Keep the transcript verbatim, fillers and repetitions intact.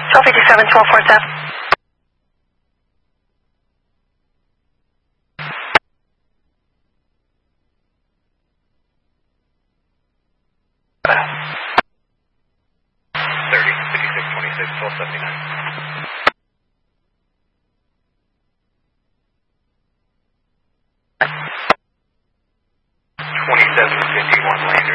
twelve fifty-seven, twelve forty-seven. thirty, fifty-six, twenty-six, twelve seventy-nine. twenty-seven fifty-one Lander.